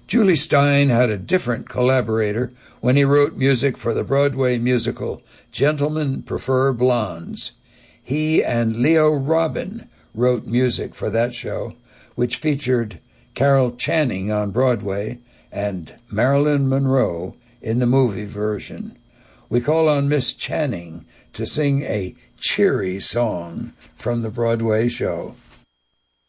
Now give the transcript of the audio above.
Julie Stein had a different collaborator when he wrote music for the Broadway musical Gentlemen Prefer Blondes. He and Leo Robin wrote music for that show, which featured Carol Channing on Broadway and Marilyn Monroe in the movie version. We call on Miss Channing to sing a cheery song from the Broadway show.